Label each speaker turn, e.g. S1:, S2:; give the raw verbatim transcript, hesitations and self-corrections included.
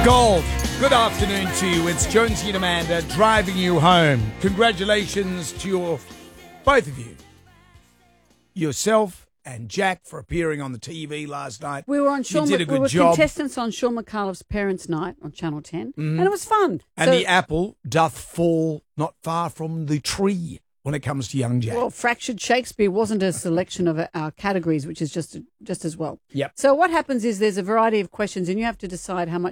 S1: Gold, good afternoon to you. It's Jonesy and Amanda driving you home. Congratulations to your both of you, yourself and Jack, for appearing on the T V last night.
S2: We were on Sean.
S1: You did a good
S2: we were
S1: job.
S2: contestants on Sean McAuliffe's Parents' Night on Channel ten,
S1: Mhm.
S2: and it was fun.
S1: And
S2: So-
S1: the apple doth fall not far from the tree when it comes to young Jack.
S2: Well, Fractured Shakespeare wasn't a selection of our categories, which is just just as well.
S1: Yep.
S2: So what happens is there's a variety of questions, and you have to decide how much